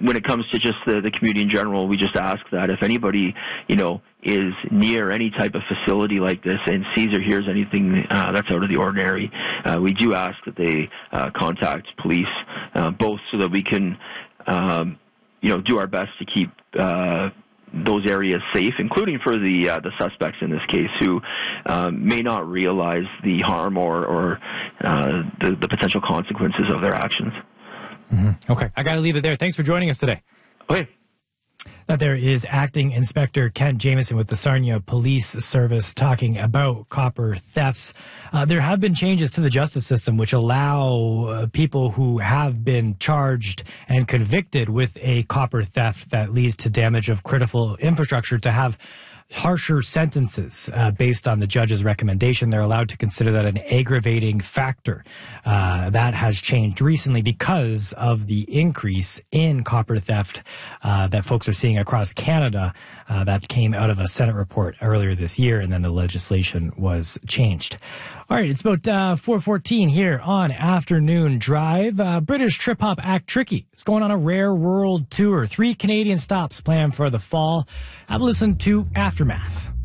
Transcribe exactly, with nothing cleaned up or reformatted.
when it comes to just the, the community in general, we just ask that if anybody, you know, is near any type of facility like this and sees or hears anything uh, that's out of the ordinary, uh, we do ask that they uh, contact police, uh, both so that we can, um, you know, do our best to keep uh, those areas safe, including for the uh, the suspects in this case, who um, may not realize the harm or, or uh, the, the potential consequences of their actions. Mm-hmm. Okay, I got to leave it there. Thanks for joining us today. Okay. That there is Acting Inspector Kent Jamieson with the Sarnia Police Service talking about copper thefts. Uh, there have been changes to the justice system which allow uh, people who have been charged and convicted with a copper theft that leads to damage of critical infrastructure to have harsher sentences uh, based on the judge's recommendation. They're allowed to consider that an aggravating factor. Uh, that has changed recently because of the increase in copper theft uh, that folks are seeing across Canada. Uh, that came out of a Senate report earlier this year, and then the legislation was changed. All right, it's about uh, four fourteen here on Afternoon Drive. Uh, British trip-hop act Tricky is going on a rare world tour. Three Canadian stops planned for the fall. Have a listen to Aftermath.